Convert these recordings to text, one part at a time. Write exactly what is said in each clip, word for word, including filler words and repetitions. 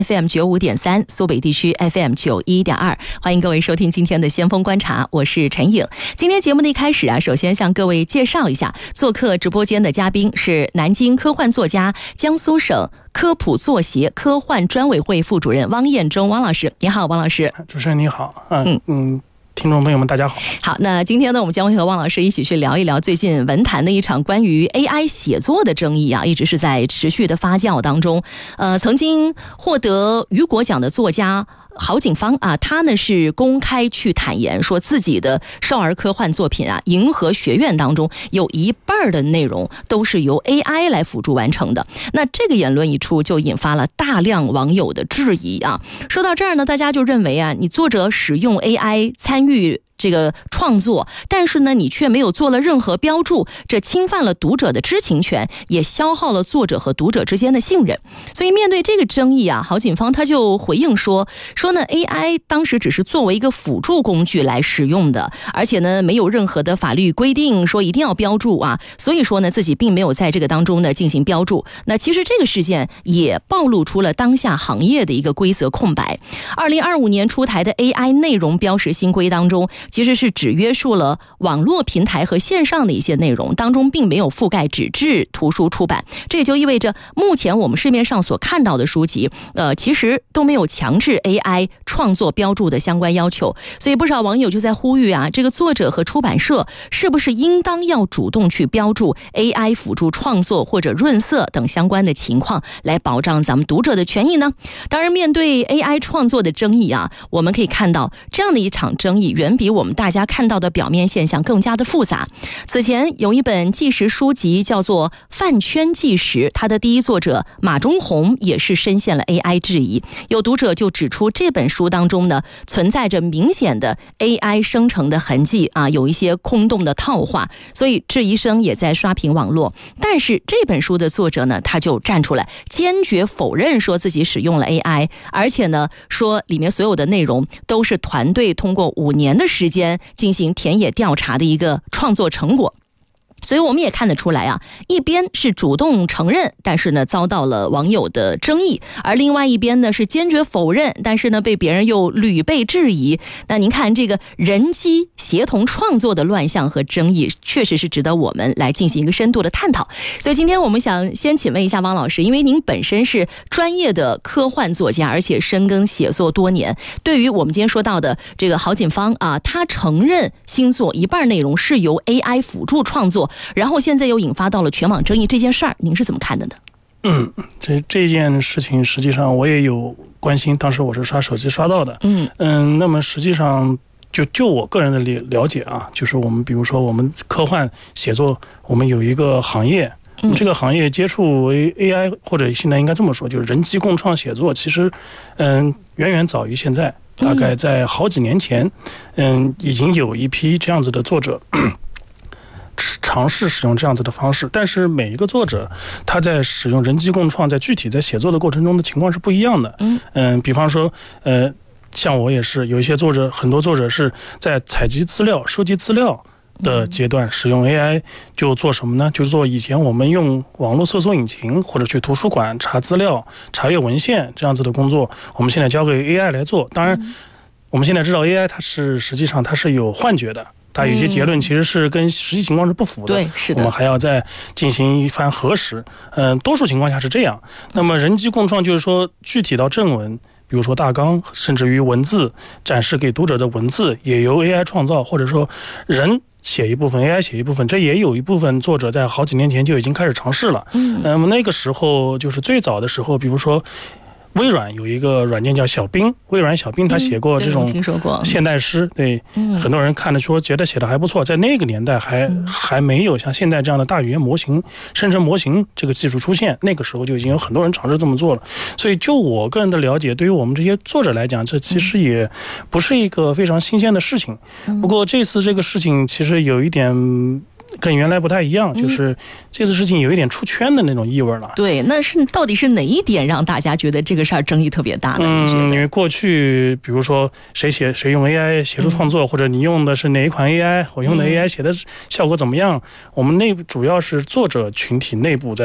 F M 九五点三，苏北地区 F M 九一点二，欢迎各位收听今天的先锋观察，我是陈颖。今天节目的一开始啊，首先向各位介绍一下，做客直播间的嘉宾是南京科幻作家、江苏省科普作协科幻专委会副主任汪彦忠汪老师。你好，汪老师。 主持人你好。嗯嗯。听众朋友们大家好。 好，那今天呢，我们将会和汪老师一起去聊一聊最近文坛的一场关于 A I 写作的争议啊，一直是在持续的发酵当中。呃，曾经获得雨果奖的作家郝景芳啊，他呢是公开去坦言说，自己的少儿科幻作品啊《银河学院》当中有一半的内容都是由 A I 来辅助完成的。那这个言论一出，就引发了大量网友的质疑啊。说到这儿呢，大家就认为啊，你作者使用 A I 参与这个创作，但是呢，你却没有做了任何标注，这侵犯了读者的知情权，也消耗了作者和读者之间的信任。所以面对这个争议啊，郝景芳他就回应说说呢 A I 当时只是作为一个辅助工具来使用的，而且呢没有任何的法律规定说一定要标注啊，所以说呢自己并没有在这个当中呢进行标注。那其实这个事件也暴露出了当下行业的一个规则空白。二零二五年出台的 A I 内容标识新规当中，其实是只约束了网络平台和线上的一些内容，当中并没有覆盖纸质图书出版。这也就意味着目前我们市面上所看到的书籍呃，其实都没有强制 A I 创作标注的相关要求。所以不少网友就在呼吁啊，这个作者和出版社是不是应当要主动去标注 A I 辅助创作或者润色等相关的情况，来保障咱们读者的权益呢？当然，面对 A I 创作的争议啊，我们可以看到这样的一场争议远比我们大家看到的表面现象更加的复杂。此前有一本纪实书籍叫做《饭圈纪实》，它的第一作者马中红也是深陷了 A I 质疑。有读者就指出，这本书当中呢存在着明显的 A I 生成的痕迹啊，有一些空洞的套话，所以质疑声也在刷屏网络。但是这本书的作者呢，他就站出来坚决否认说自己使用了 A I， 而且呢说里面所有的内容都是团队通过五年的时间进行田野调查的一个创作成果。所以我们也看得出来啊，一边是主动承认，但是呢遭到了网友的争议，而另外一边呢是坚决否认，但是呢被别人又屡被质疑。那您看这个人机协同创作的乱象和争议，确实是值得我们来进行一个深度的探讨。所以今天我们想先请问一下汪老师，因为您本身是专业的科幻作家，而且深耕写作多年，对于我们今天说到的这个郝景芳啊，他承认新作一半内容是由 A I 辅助创作，然后现在又引发到了全网争议，这件事儿您是怎么看的呢？ 嗯，这这件事情实际上我也有关心，当时我是刷手机刷到的。嗯嗯，那么实际上就就我个人的了了解啊，就是我们比如说我们科幻写作，我们有一个行业。嗯、这个行业接触 A I 或者现在应该这么说，就是人机共创写作，其实嗯远远早于现在，大概在好几年前，嗯已经有一批这样子的作者尝试使用这样子的方式，但是每一个作者他在使用人机共创，在具体在写作的过程中的情况是不一样的。嗯嗯，比方说呃像我也是有一些作者，很多作者是在采集资料收集资料的阶段使用 A I， 就做什么呢？就是做以前我们用网络搜索引擎或者去图书馆查资料查阅文献这样子的工作，我们现在交给 A I 来做。当然我们现在知道 A I 它是实际上它是有幻觉的，它有些结论其实是跟实际情况是不符的， 对，是的， 我们还要再进行一番核实。嗯，多数情况下是这样。那么人机共创就是说，具体到正文，比如说大纲，甚至于文字展示给读者的文字，也由 A I 创造，或者说人写一部分 A I 写一部分，这也有一部分作者在好几年前就已经开始尝试了。嗯，那么那个时候就是最早的时候，比如说微软有一个软件叫小冰，微软小冰他写过这种现代诗，对，嗯、很多人看了说觉得写的还不错，在那个年代还、嗯、还没有像现在这样的大语言模型生成模型这个技术出现，那个时候就已经有很多人尝试这么做了。所以就我个人的了解，对于我们这些作者来讲，这其实也不是一个非常新鲜的事情。不过这次这个事情其实有一点跟原来不太一样，就是这次事情有一点出圈的那种意味了。 对，那是到底是哪一点让大家觉得这个事儿争议特别大呢？ 嗯，因为过去比如说谁写谁用 A I 协助创作、嗯、或者你用的是哪一款 A I， 我用的 A I 写的效果怎么样、嗯、我们内部主要是作者群体内部在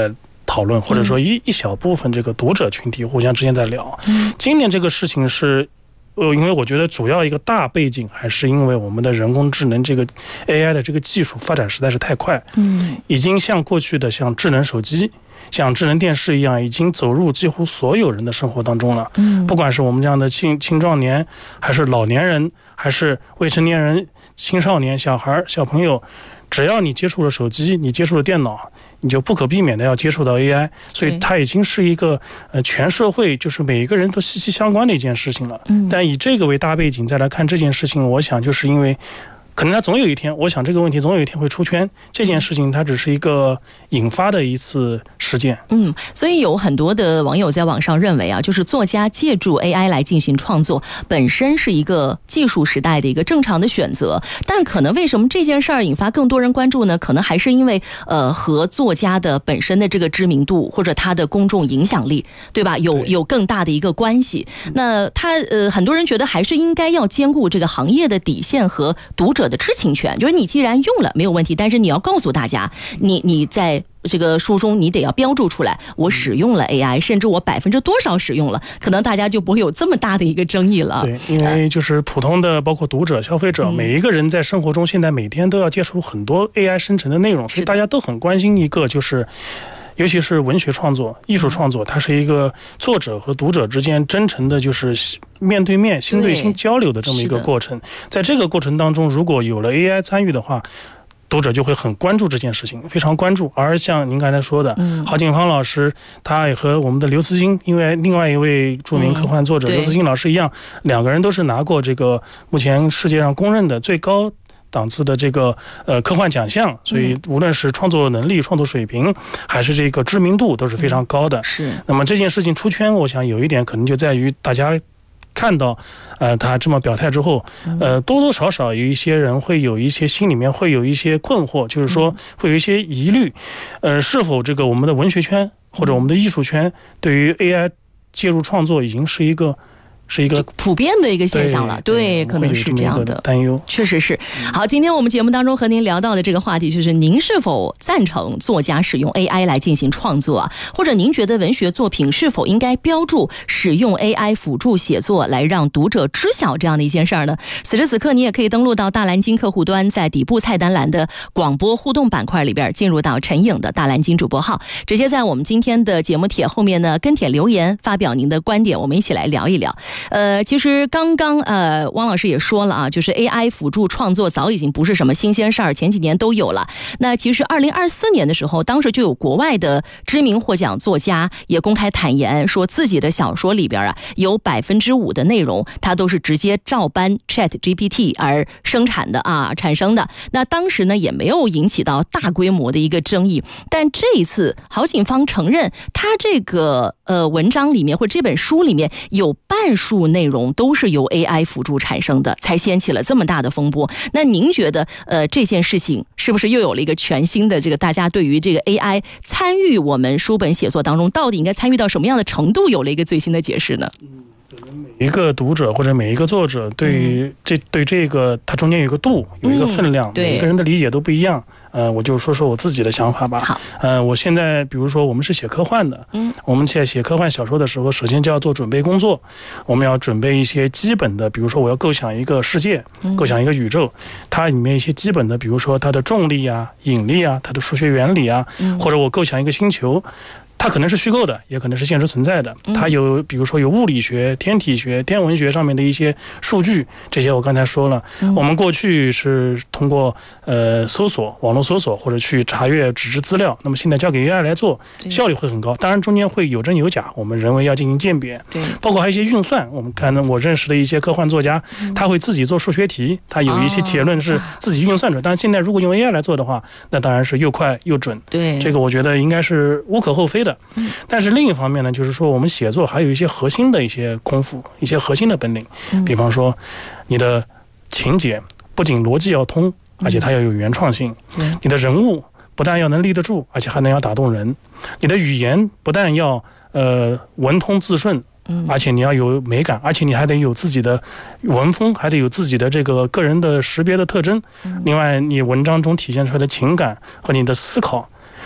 讨论，或者说一一小部分这个读者群体互相之间在聊。嗯，今年这个事情是。呃，因为我觉得主要一个大背景还是因为我们的人工智能这个 A I 的这个技术发展实在是太快，嗯，已经像过去的像智能手机、像智能电视一样，已经走入几乎所有人的生活当中了。嗯，不管是我们这样的青青壮年，还是老年人，还是未成年人、青少年、小孩、小朋友，只要你接触了手机，你接触了电脑，你就不可避免的要接触到 A I， 所以它已经是一个呃全社会就是每一个人都息息相关的一件事情了。嗯，但以这个为大背景再来看这件事情，我想就是因为可能它总有一天，我想这个问题总有一天会出圈。这件事情它只是一个引发的一次事件。 嗯，所以有很多的网友在网上认为啊，就是作家借助 A I 来进行创作，本身是一个技术时代的一个正常的选择。但可能为什么这件事儿引发更多人关注呢？可能还是因为呃和作家的本身的这个知名度或者他的公众影响力，对吧？有有更大的一个关系。那他呃很多人觉得还是应该要兼顾这个行业的底线和读者的知情权，就是你既然用了没有问题，但是你要告诉大家，你你在这个书中你得要标注出来，我使用了 A I， 甚至我百分之多少使用了，可能大家就不会有这么大的一个争议了。 对，因为就是普通的包括读者、消费者，每一个人在生活中现在每天都要接触很多 A I 生成的内容，所以大家都很关心一个就是。尤其是文学创作、艺术创作，它是一个作者和读者之间真诚的，就是面对面、心对心交流的这么一个过程。在这个过程当中，如果有了 A I 参与的话，读者就会很关注这件事情，非常关注。而像您刚才说的，嗯，郝景芳老师，他也和我们的刘慈欣，因为另外一位著名科幻作者、嗯、刘慈欣老师一样，两个人都是拿过这个目前世界上公认的最高档次的这个呃科幻奖项，所以无论是创作能力、创作水平，还是这个知名度都是非常高的。是。那么这件事情出圈，我想有一点可能就在于大家看到，呃，他这么表态之后，呃，多多少少有一些人会有一些心里面会有一些困惑，就是说会有一些疑虑，呃，是否这个我们的文学圈或者我们的艺术圈对于 A I 介入创作已经是一个。是一个普遍的一个现象了， 对, 对，可能是这样的担忧， 确实是。好，今天我们节目当中和您聊到的这个话题，就是您是否赞成作家使用 A I 来进行创作啊？或者您觉得文学作品是否应该标注使用 A I 辅助写作来让读者知晓这样的一件事儿呢？此时此刻，你也可以登录到大蓝鲸客户端，在底部菜单栏的广播互动板块里边，进入到陈颖的大蓝鲸主播号，直接在我们今天的节目帖后面呢跟帖留言，发表您的观点，我们一起来聊一聊。呃，其实刚刚呃，汪老师也说了啊，就是 A I 辅助创作早已经不是什么新鲜事儿，前几年都有了。那其实二零二四年的时候，当时就有国外的知名获奖作家也公开坦言，说自己的小说里边啊，有百分之五的内容，它都是直接照搬 Chat G P T 而生产的啊，产生的。那当时呢，也没有引起到大规模的一个争议。但这一次，郝景芳承认，他这个呃文章里面或者这本书里面有半数内容都是由 A I 辅助产生的，才掀起了这么大的风波。那您觉得呃这件事情是不是又有了一个全新的这个大家对于这个 A I 参与我们书本写作当中到底应该参与到什么样的程度有了一个最新的解释呢？ 每一个读者或者每一个作者对于这、嗯、对这个它中间有一个度，有一个分量、嗯、每个人的理解都不一样。呃，我就说说我自己的想法吧。好，呃，我现在比如说我们是写科幻的，嗯，我们在写科幻小说的时候，首先就要做准备工作，我们要准备一些基本的，比如说我要构想一个世界，构想一个宇宙，它里面一些基本的，比如说它的重力啊、引力啊、它的数学原理啊，或者我构想一个星球。它可能是虚构的，也可能是现实存在的。它有，比如说有物理学、天体学、天文学上面的一些数据，这些我刚才说了。嗯、我们过去是通过呃搜索、网络搜索或者去查阅纸质资料，那么现在交给 A I 来做，效率会很高。当然中间会有真有假，我们人为要进行鉴别。对，包括还有一些运算，我们看我认识的一些科幻作家，嗯、他会自己做数学题，他有一些结论是自己运算出来。哦、但是现在如果用 A I 来做的话，那当然是又快又准。对，这个我觉得应该是无可厚非的。但是另一方面呢，就是说我们写作还有一些核心的一些功夫，一些核心的本领，比方说你的情节不仅逻辑要通，而且它要有原创性，你的人物不但要能立得住，而且还能要打动人，你的语言不但要呃文通字顺，而且你要有美感，而且你还得有自己的文风，还得有自己的这个个人的识别的特征。另外你文章中体现出来的情感和你的思考，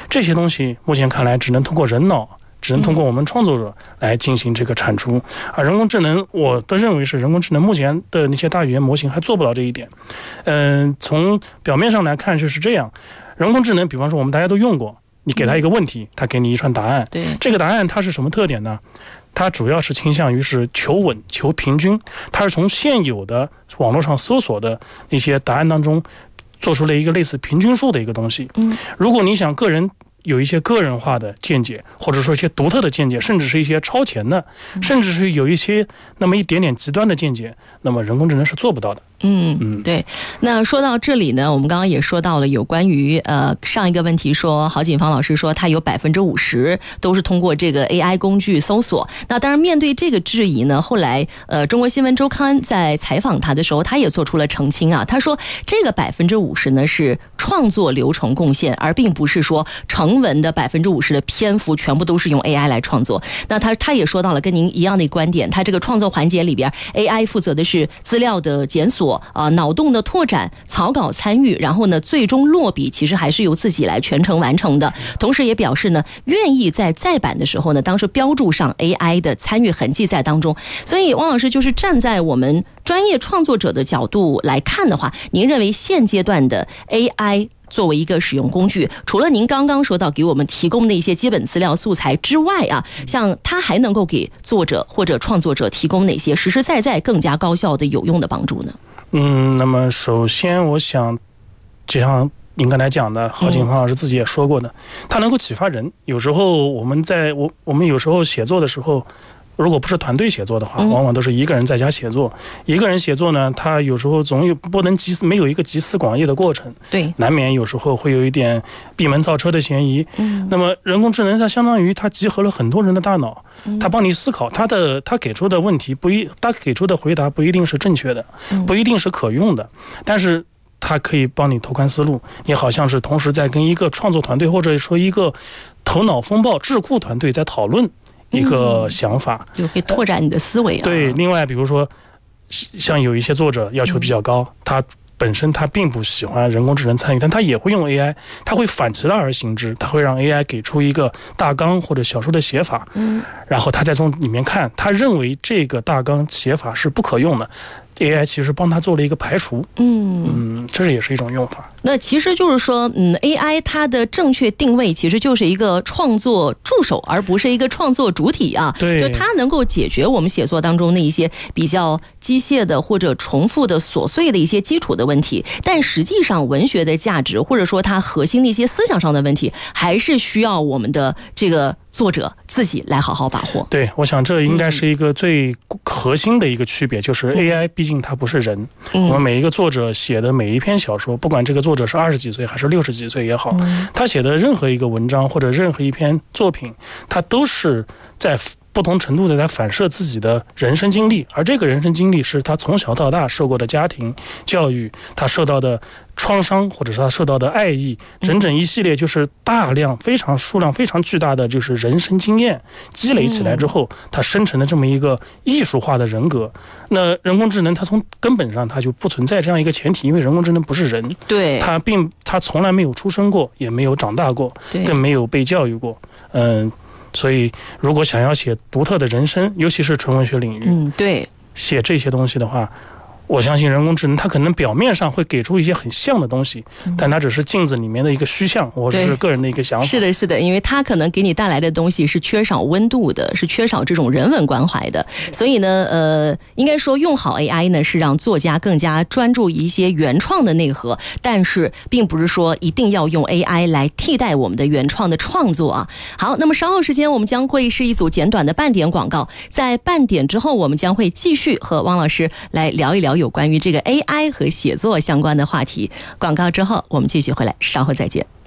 这些东西目前看来只能通过人脑，只能通过我们创作者来进行这个产出，而人工智能，我的认为是人工智能目前的那些大语言模型还做不到这一点。嗯、呃，从表面上来看就是这样，人工智能，比方说我们大家都用过，你给他一个问题，他给你一串答案， 对， 这个答案它是什么特点呢？它主要是倾向于是求稳、求平均，它是从现有的网络上搜索的一些答案当中做出了一个类似平均数的一个东西。嗯，如果你想个人有一些个人化的见解，或者说一些独特的见解，甚至是一些超前的，甚至是有一些那么一点点极端的见解，那么人工智能是做不到的。 嗯嗯，对。那说到这里呢，我们刚刚也说到了有关于呃上一个问题说，郝锦芳老师说他有百分之五十都是通过这个 A I 工具搜索。那当然面对这个质疑呢，后来呃中国新闻周刊在采访他的时候，他也做出了澄清啊。他说这个百分之五十呢是创作流程贡献，而并不是说成文的百分之五十的篇幅全部都是用 A I 来创作。那他他也说到了跟您一样的观点，他这个创作环节里边 A I 负责的是资料的检索。啊，脑洞的拓展、草稿参与，然后呢，最终落笔其实还是由自己来全程完成的。同时也表示呢，愿意在再版的时候呢，当时标注上 A I 的参与痕迹在当中。所以，汪老师就是站在我们专业创作者的角度来看的话，您认为现阶段的 A I？作为一个使用工具，除了您刚刚说到给我们提供的一些基本资料素材之外啊，像它还能够给作者或者创作者提供哪些实实在在更加高效的有用的帮助呢？ 嗯，那么首先我想，就像您刚才讲的，郝锦芳老师自己也说过的，嗯、它能够启发人。有时候我们在我我们有时候写作的时候。如果不是团队写作的话，往往都是一个人在家写作。嗯、一个人写作呢，他有时候总有不能集思，没有一个集思广益的过程， 对， 难免有时候会有一点闭门造车的嫌疑。嗯，那么人工智能它相当于它集合了很多人的大脑，它帮你思考，它的它给出的问题不一，它给出的回答不一定是正确的，不一定是可用的，但是它可以帮你拓宽思路。你好像是同时在跟一个创作团队，或者说一个头脑风暴智库团队在讨论一个想法， 就可以拓展你的思维啊。 对，另外比如说像有一些作者要求比较高，嗯、他本身他并不喜欢人工智能参与，但他也会用 A I， 他会反其道而行之，他会让 A I 给出一个大纲或者小说的写法，嗯，然后他再从里面看，他认为这个大纲写法是不可用的。A I 其实帮他做了一个排除，嗯嗯，这也是一种用法。 那其实就是说，嗯 ，A I 它的正确定位其实就是一个创作助手，而不是一个创作主体啊。 对， 就它能够解决我们写作当中的一些比较机械的或者重复的琐碎的一些基础的问题，但实际上文学的价值或者说它核心的一些思想上的问题，还是需要我们的这个作者自己来好好把握。 对，我想这应该是一个最核心的一个区别，就是 A I 毕竟它不是人，嗯、我们每一个作者写的每一篇小说，不管这个作者是二十几岁还是六十几岁也好，嗯、他写的任何一个文章或者任何一篇作品，他都是在不同程度的在反射自己的人生经历，而这个人生经历是他从小到大受过的家庭教育，他受到的创伤，或者是他受到的爱意，整整一系列就是大量非常数量非常巨大的就是人生经验积累起来之后，他生成了这么一个艺术化的人格。那人工智能它从根本上它就不存在这样一个前提，因为人工智能不是人， 对， 它并它从来没有出生过，也没有长大过，更没有被教育过，嗯。所以如果想要写独特的人生，尤其是纯文学领域， 嗯，对， 写这些东西的话，我相信人工智能它可能表面上会给出一些很像的东西，嗯、但它只是镜子里面的一个虚像，我只是个人的一个想法。 是的，是的，因为它可能给你带来的东西是缺少温度的，是缺少这种人文关怀的。所以呢，呃，应该说用好 A I 呢，是让作家更加专注一些原创的内核，但是并不是说一定要用 A I 来替代我们的原创的创作啊。好，那么稍后时间我们将会是一组简短的半点广告，在半点之后，我们将会继续和汪老师来聊一聊有关于这个 A I 和写作相关的话题。广告之后我们继续回来，稍后再见。